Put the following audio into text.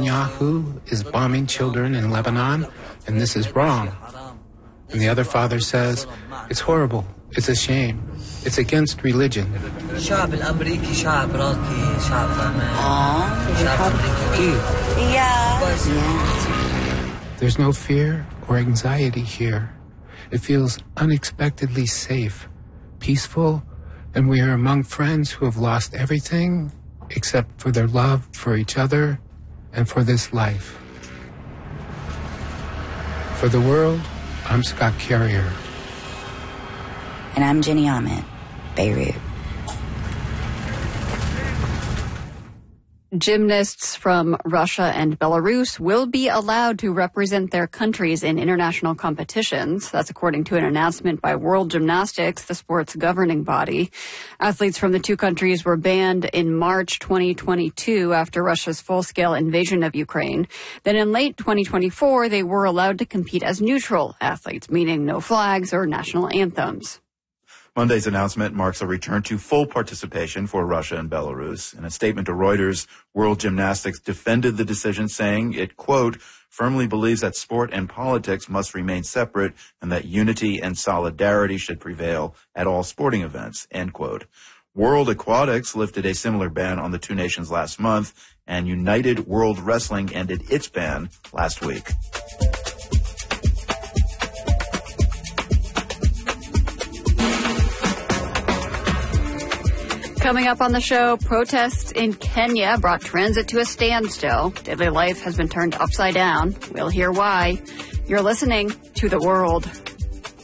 Netanyahu is bombing children in Lebanon, and this is wrong. And the other father says, it's horrible, it's a shame, it's against religion. There's no fear or anxiety here. It feels unexpectedly safe, peaceful, and we are among friends who have lost everything except for their love for each other and for this life. For the world, I'm Scott Carrier. And I'm Jenny Ahmed, Beirut. Gymnasts from Russia and Belarus will be allowed to represent their countries in international competitions. That's according to an announcement by World Gymnastics, the sport's governing body. Athletes from the two countries were banned in March 2022 after Russia's full-scale invasion of Ukraine. Then in late 2024, they were allowed to compete as neutral athletes, meaning no flags or national anthems. Monday's announcement marks a return to full participation for Russia and Belarus. In a statement to Reuters, World Gymnastics defended the decision, saying it, quote, firmly believes that sport and politics must remain separate and that unity and solidarity should prevail at all sporting events, end quote. World Aquatics lifted a similar ban on the two nations last month, and United World Wrestling ended its ban last week. Coming up on the show, protests in Kenya brought transit to a standstill. Daily life has been turned upside down. We'll hear why. You're listening to The World.